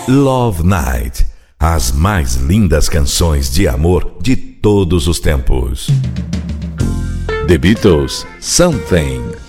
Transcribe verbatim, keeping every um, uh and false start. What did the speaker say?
Love Night, as mais lindas canções de amor de todos os tempos. The Beatles, Something.